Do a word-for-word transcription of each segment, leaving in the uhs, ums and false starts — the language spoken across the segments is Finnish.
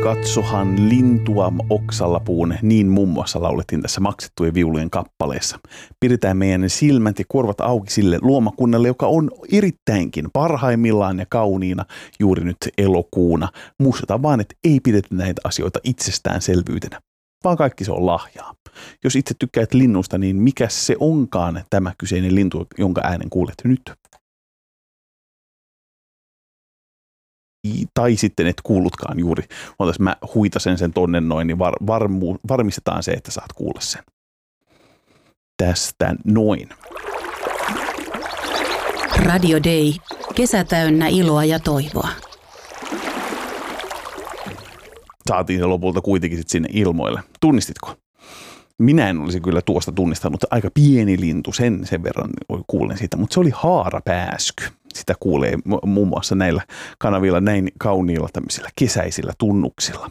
Katsohan lintua oksalla puun, niin muun muassa laulettiin tässä Maksettujen viulujen kappaleessa. Pidetään meidän silmät ja korvat auki sille luomakunnalle, joka on erittäinkin parhaimmillaan ja kauniina juuri nyt elokuuna. Muistetaan vaan, että ei pidetä näitä asioita itsestäänselvyytenä, vaan kaikki se on lahjaa. Jos itse tykkäät linnusta, niin mikä se onkaan tämä kyseinen lintu, jonka äänen kuulet nyt? Tai sitten et kuullutkaan juuri. Otas mä huitasen sen tonne noin, niin var, varmu, varmistetaan se, että saat kuulla sen. Tästä noin. Radio Day. Kesä täynnä iloa ja toivoa. Saatiin se lopulta kuitenkin sit sinne ilmoille. Tunnistitko? Minä en olisi kyllä tuosta tunnistanut. Aika pieni lintu, sen, sen verran kuulen siitä, mutta se oli haarapääsky. Sitä kuulee muun muassa näillä kanavilla näin kauniilla tämmöisillä kesäisillä tunnuksilla.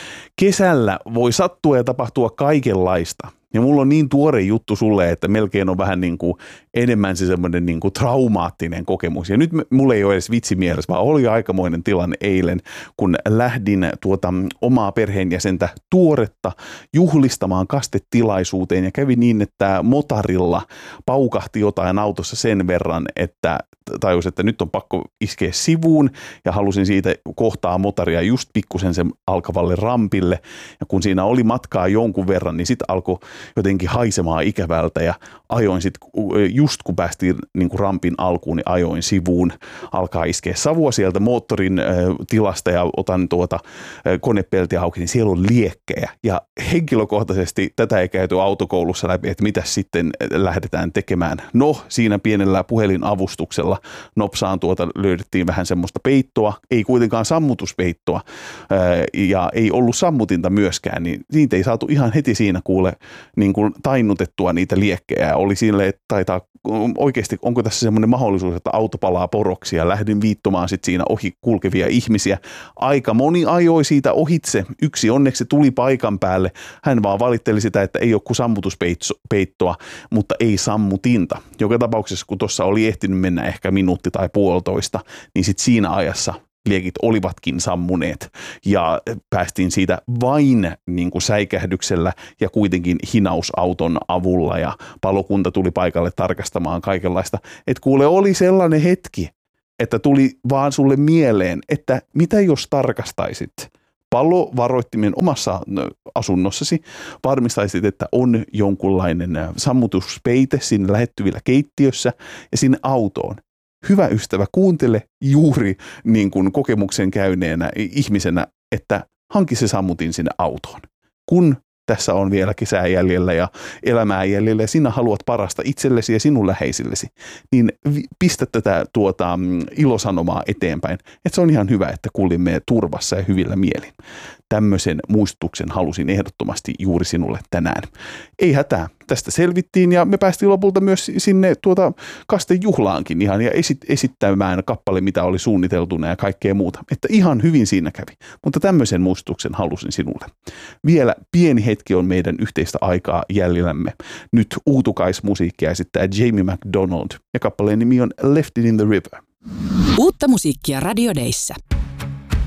Kesällä voi sattua ja tapahtua kaikenlaista. Ja mulla on niin tuore juttu sulle, että melkein on vähän niin kuin enemmän se semmoinen niin kuin traumaattinen kokemus. Ja nyt mulla ei ole edes vitsi mielessä, vaan oli aikamoinen tilanne eilen, kun lähdin tuota omaa perheenjäsentä tuoretta juhlistamaan kastetilaisuuteen. Ja kävi niin, että motarilla paukahti jotain autossa sen verran, että tajus, että nyt on pakko iskeä sivuun ja halusin siitä kohtaa motaria just pikkusen sen alkavalle rampille. Ja kun siinä oli matkaa jonkun verran, niin sitten alkoi jotenkin haisemaan ikävältä ja ajoin sitten, just kun päästiin niin kuin rampin alkuun, niin ajoin sivuun. Alkaa iskeä savua sieltä moottorin äh, tilasta ja otan tuota äh, konepeltiä auki, niin siellä on liekkejä. Ja henkilökohtaisesti tätä ei käyty autokoulussa läpi, että mitä sitten lähdetään tekemään. No, siinä pienellä puhelinavustuksella nopsaan tuota löydettiin vähän semmoista peittoa, ei kuitenkaan sammutuspeittoa ää, ja ei ollut sammutinta myöskään, niin niitä ei saatu ihan heti siinä kuule niin kuin tainnutettua niitä liekkejä. Oli sille, että taitaa oikeasti, onko tässä semmoinen mahdollisuus, että auto palaa poroksi ja lähdin viittomaan sitten siinä ohi kulkevia ihmisiä. Aika moni ajoi siitä ohitse. Yksi onneksi tuli paikan päälle. Hän vaan valitteli sitä, että ei ole kuin sammutuspeittoa, mutta ei sammutinta. Joka tapauksessa, kun tuossa oli ehtinyt mennä ehkä minuutti tai puolitoista, niin sitten siinä ajassa liekit olivatkin sammuneet ja päästiin siitä vain niin kuin säikähdyksellä ja kuitenkin hinausauton avulla ja palokunta tuli paikalle tarkastamaan kaikenlaista. Et kuule, oli sellainen hetki, että tuli vaan sulle mieleen, että mitä jos tarkastaisit palovaroittimen omassa asunnossasi, varmistaisit, että on jonkunlainen sammutuspeite siinä lähettyvillä keittiössä ja sinne autoon. Hyvä ystävä, kuuntele juuri niin kuin kokemuksen käyneenä ihmisenä, että hanki se sammutin sinne autoon. Kun tässä on vielä kesää jäljellä ja elämää jäljellä ja sinä haluat parasta itsellesi ja sinun läheisillesi, niin pistä tätä tuota, ilosanomaa eteenpäin. Että se on ihan hyvä, että kuulimme turvassa ja hyvillä mielin. Tämmöisen muistutuksen halusin ehdottomasti juuri sinulle tänään. Ei hätää, tästä selvittiin ja me päästiin lopulta myös sinne tuota kastejuhlaankin ihan ja esit- esittämään kappale, mitä oli suunniteltuna ja kaikkea muuta. Että ihan hyvin siinä kävi, mutta tämmöisen muistutuksen halusin sinulle. Vielä pieni hetki on meidän yhteistä aikaa jäljellämme. Nyt uutukaismusiikkia esittää Jamie McDonald ja kappaleen nimi on Left It in the River. Uutta musiikkia Radio Dayssä.